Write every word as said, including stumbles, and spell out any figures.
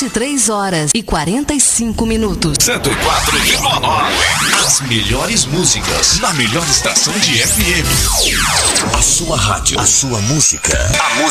vinte e três horas e quarenta e cinco minutos. cento e quatro vírgula nove. As melhores músicas na melhor estação de F M. A sua rádio, a sua música. A música